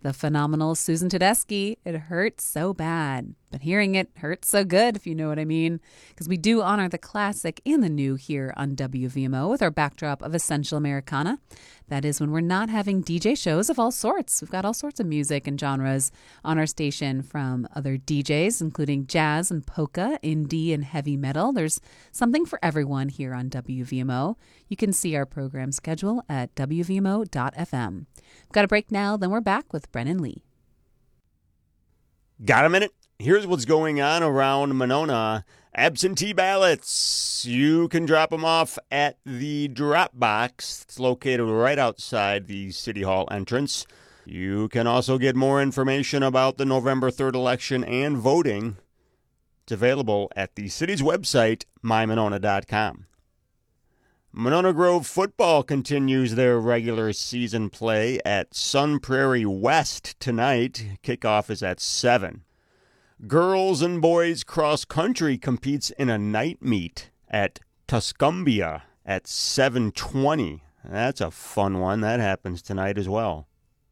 the phenomenal Susan Tedeschi. It hurts so bad, but hearing it hurts so good, if you know what I mean, because we do honor the classic and the new here on WVMO with our backdrop of Essential Americana. That is when we're not having DJ shows of all sorts. We've got all sorts of music and genres on our station from other DJs, including jazz and polka, indie and heavy metal. There's something for everyone here on WVMO. You can see our program schedule at WVMO.fm. We've got a break now, then we're back with Brennan Lee. Got a minute? Here's what's going on around Monona. Absentee ballots. You can drop them off at the drop box. It's located right outside the City Hall entrance. You can also get more information about the November 3rd election and voting. It's available at the city's website, mymonona.com. Monona Grove football continues their regular season play at Sun Prairie West tonight. Kickoff is at 7. Girls and boys cross country competes in a night meet at Tuscumbia at 7:20. That's a fun one. That happens tonight as well.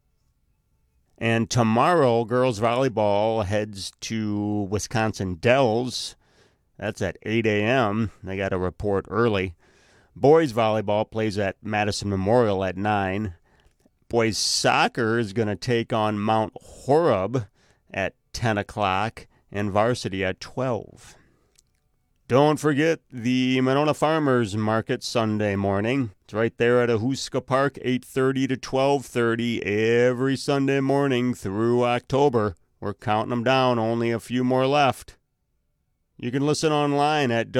And tomorrow, girls volleyball heads to Wisconsin Dells. That's at 8 a.m. They got to report early. Boys volleyball plays at Madison Memorial at 9. Boys soccer is going to take on Mount Horeb at 10 o'clock and varsity at 12. Don't forget the Monona Farmers Market Sunday morning. It's right there at Ahuska Park, 8:30 to 12:30 every Sunday morning through October. We're counting them down, only a few more left. You can listen online at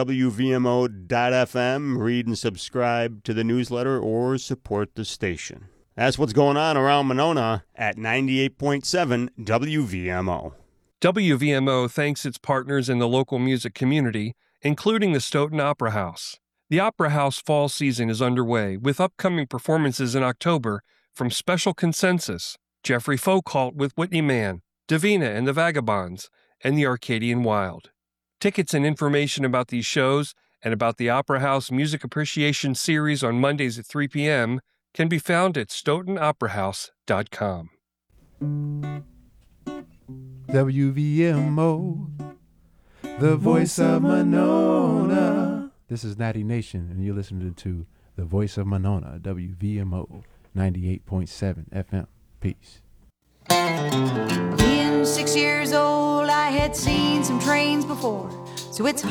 WVMO.fm, read and subscribe to the newsletter, or support the station. That's what's going on around Monona at 98.7 WVMO. WVMO thanks its partners in the local music community, including the Stoughton Opera House. The Opera House fall season is underway, with upcoming performances in October from Special Consensus, Jeffrey Folkalt with Whitney Mann, Davina and the Vagabonds, and the Arcadian Wild. Tickets and information about these shows and about the Opera House Music Appreciation Series on Mondays at 3 p.m. can be found at stoughtonoperahouse.com. WVMO, the voice of Monona. This is Natty Nation, and you're listening to the voice of Monona, WVMO 98.7 FM. Peace. Being 6 years old, I had seen some trains before, so it's